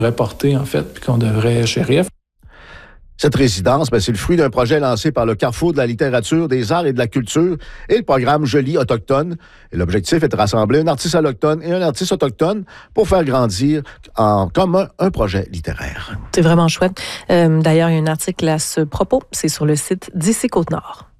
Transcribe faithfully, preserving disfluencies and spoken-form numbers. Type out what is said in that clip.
reporter, en fait, puis qu'on devrait chérir. Cette résidence, ben, c'est le fruit d'un projet lancé par le Carrefour de la littérature, des arts et de la culture et le programme Joli Autochtone. Et l'objectif est de rassembler un artiste alloctone et un artiste autochtone pour faire grandir en commun un projet littéraire. C'est vraiment chouette. Euh, d'ailleurs, il y a un article à ce propos. C'est sur le site d'Ici Côte-Nord.